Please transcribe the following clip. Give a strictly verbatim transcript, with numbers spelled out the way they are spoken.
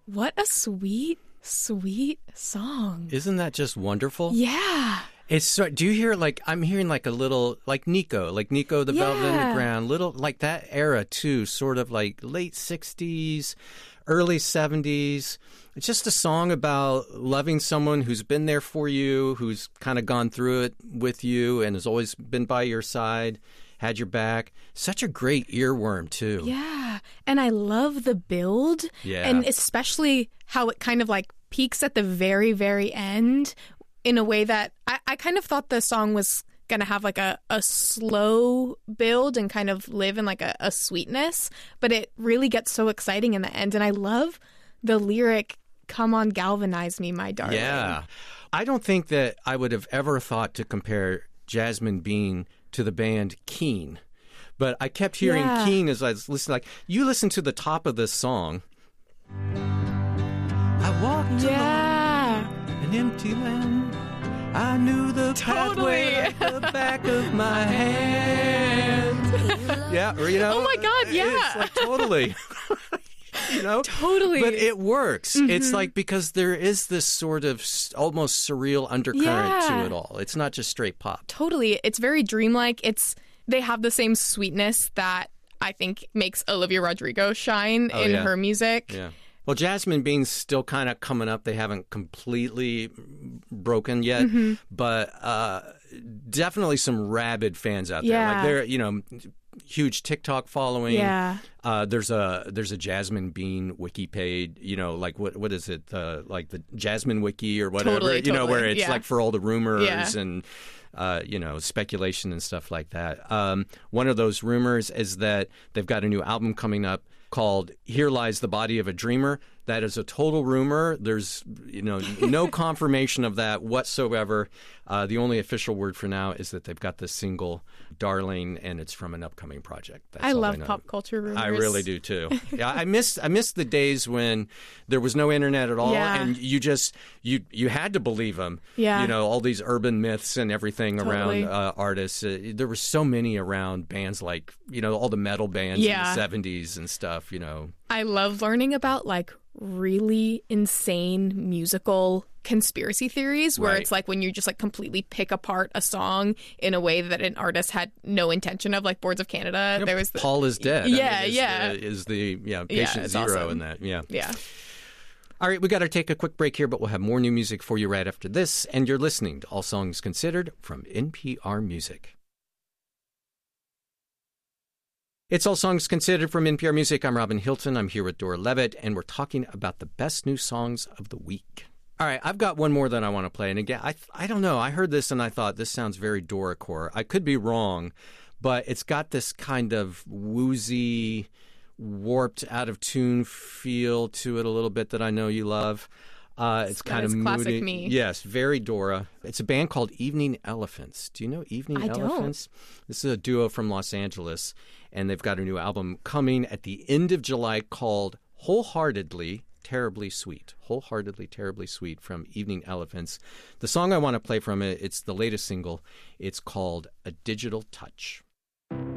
What a sweet, sweet song. Isn't that just wonderful? Yeah. It's so, do you hear like, I'm hearing like a little, like Nico, like Nico the Yeah. Velvet Underground, little, like that era too, sort of like late sixties, early seventies. It's just a song about loving someone who's been there for you, who's kind of gone through it with you and has always been by your side, had your back. Such a great earworm too. Yeah. And I love the build. Yeah. And especially how it kind of like peaks at the very, very end in a way that I, I kind of thought the song was going to have like a, a slow build and kind of live in like a, a sweetness. But it really gets so exciting in the end. And I love the lyric, "Come on, galvanize me, my darling." Yeah. I don't think that I would have ever thought to compare Jasmine Bean to the band Keane. But I kept hearing Yeah. Keane as I was listening. Like, you listen to the top of this song. I walked Yeah. along an empty land. I knew the Totally. pathway like the back of my hand. Yeah, or, you know. Oh my God, yeah. It's like totally. You know? Totally. But it works. Mm-hmm. It's like because there is this sort of s- almost surreal undercurrent Yeah. to it all. It's not just straight pop. Totally. It's very dreamlike. It's they have the same sweetness that I think makes Olivia Rodrigo shine Oh, in yeah. her music. Yeah. Well, Jasmine Bean's still kind of coming up. They haven't completely broken yet, Mm-hmm. but uh, definitely some rabid fans out there. Yeah. Like they're, you know, huge TikTok following. Yeah. Uh, there's a there's a Jasmine Bean wiki page. You know, like what what is it? Uh, like the Jasmine Wiki or whatever. Totally, you know, where totally, it's yeah. like for all the rumors Yeah. and. Uh, you know, speculation and stuff like that. Um, one of those rumors is that they've got a new album coming up called Here Lies the Body of a Dreamer. That is a total rumor. There's, you know, no confirmation of that whatsoever. Uh, the only official word for now is that they've got this single, Darling, and it's from an upcoming project. That's I all love know. pop culture rumors. I really do too. Yeah, I miss I miss the days when there was no internet at all, Yeah. and you just you you had to believe them. Yeah. You know, all these urban myths and everything Totally. around uh, artists. Uh, there were so many around bands like you know all the metal bands Yeah. in the seventies and stuff. You know, I love learning about like really insane musical conspiracy theories where Right. it's like when you just like completely pick apart a song in a way that an artist had no intention of, like Boards of Canada. You know, there was the, Paul is dead. Yeah, I mean, is yeah. The, is the yeah Yeah, patient it's zero awesome. in that? Yeah. yeah. All right, we got to take a quick break here, but we'll have more new music for you right after this. And you're listening to All Songs Considered from N P R Music. It's All Songs Considered from N P R Music. I'm Robin Hilton. I'm here with Dora Levitt, and we're talking about the best new songs of the week. All right, I've got one more that I want to play. And again, I I don't know. I heard this and I thought this sounds very Dora-core. I could be wrong, but it's got this kind of woozy, warped, out of tune feel to it a little bit that I know you love. Uh, it's That kind of is classic moody. me. Yes, very Dora. It's a band called Evening Elephants. Do you know Evening I don't. Elephants? This is a duo from Los Angeles, and they've got a new album coming at the end of July called Wholeheartedly Terribly Sweet. Wholeheartedly Terribly Sweet from Evening Elephants. The song I want to play from it, it's the latest single. It's called A Digital Touch.